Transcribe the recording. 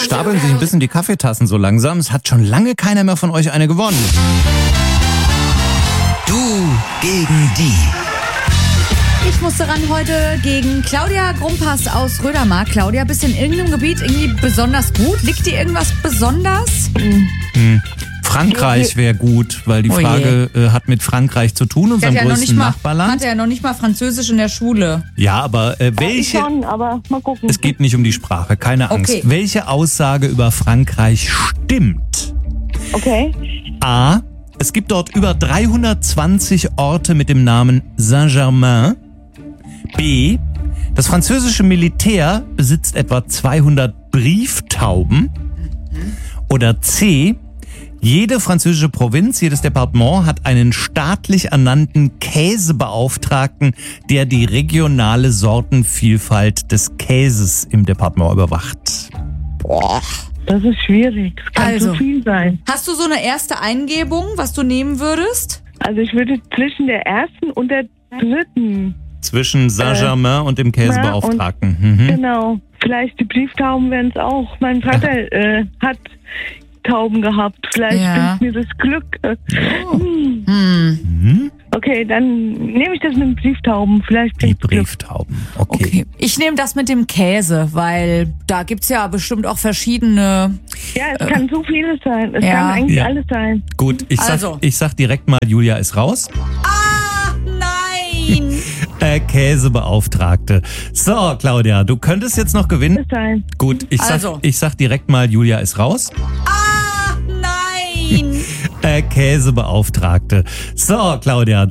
stapeln sich ein bisschen die Kaffeetassen so langsam. Es hat schon lange keiner mehr von euch eine gewonnen. Du gegen die. Ich musste ran heute gegen Claudia Grumpas aus Rödermark. Claudia, bist du in irgendeinem Gebiet irgendwie besonders gut? Liegt dir irgendwas besonders? Frankreich wäre gut, weil die Frage hat mit Frankreich zu tun, unserem größten Nachbarland. Hatte ja noch nicht mal Französisch in der Schule. Ja, aber welche... Schon, aber mal gucken. Es geht nicht um die Sprache, keine Angst. Okay. Welche Aussage über Frankreich stimmt? Okay. A. Es gibt dort über 320 Orte mit dem Namen Saint-Germain. B. Das französische Militär besitzt etwa 200 Brieftauben. Oder C. Jede französische Provinz, jedes Departement hat einen staatlich ernannten Käsebeauftragten, der die regionale Sortenvielfalt des Käses im Departement überwacht. Boah. Das ist schwierig. Es kann Also. zu viel sein. Hast du so eine erste Eingebung, was du nehmen würdest? Also ich würde zwischen der ersten und der dritten. Zwischen Saint-Germain und dem Käsebeauftragten. Genau. Vielleicht die Brieftauben wären es auch. Mein Vater hat Tauben gehabt. Vielleicht bringt mir das Glück. Okay, dann nehme ich das mit den Brieftauben. Vielleicht Die bringt's Glück. Brieftauben, okay. Ich nehme das mit dem Käse, weil da gibt's ja bestimmt auch verschiedene... Ja, es kann so vieles sein. Es Ja. kann eigentlich Ja. alles sein. Gut, Also. ich sag direkt mal, Julia ist raus. Ah, nein! Käsebeauftragte. So, Claudia, du könntest jetzt noch gewinnen. Alles sein. Gut, Also. ich sag direkt mal, Julia ist raus. Ah, nein! Käsebeauftragte. So, Claudia,